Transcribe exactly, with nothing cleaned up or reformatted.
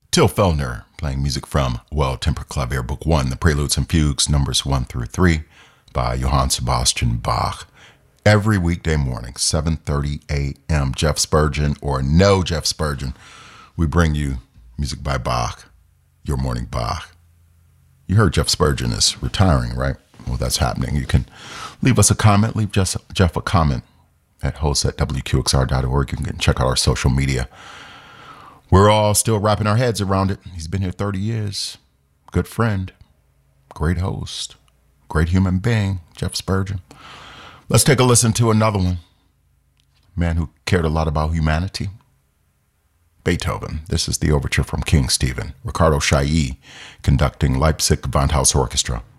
Till Fellner playing music from Well-Tempered Clavier Book one, the Preludes and Fugues, numbers one through three, by Johann Sebastian Bach. Every weekday morning, seven thirty a.m., Jeff Spurgeon or no Jeff Spurgeon, we bring you music by Bach, your morning Bach. You heard Jeff Spurgeon is retiring, right? Well, that's happening. You can leave us a comment, leave Jeff, Jeff a comment at host at W Q X R dot org. You can check out our social media. We're all still wrapping our heads around it. He's been here thirty years. Good friend. Great host. Great human being, Jeff Spurgeon. Let's take a listen to another one. Man who cared a lot about humanity. Beethoven. This is the overture from King Stephen. Ricardo Chailly conducting Leipzig Gewandhaus Orchestra.